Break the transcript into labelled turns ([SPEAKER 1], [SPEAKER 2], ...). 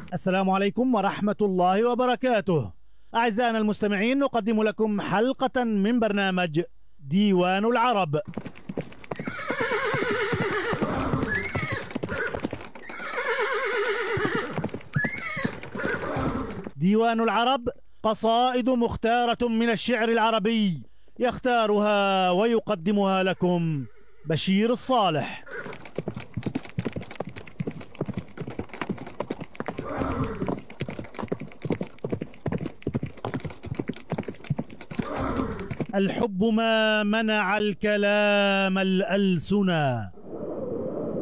[SPEAKER 1] السلام عليكم ورحمة الله وبركاته. أعزائنا المستمعين، نقدم لكم حلقة من برنامج ديوان العرب. ديوان العرب قصائد مختارة من الشعر العربي، يختارها ويقدمها لكم بشير الصالح. الحب ما منع الكلام الألسنا،